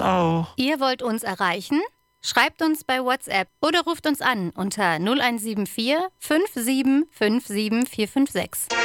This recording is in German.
auch. Ihr wollt uns erreichen? Schreibt uns bei WhatsApp oder ruft uns an unter 0174 57 57 456.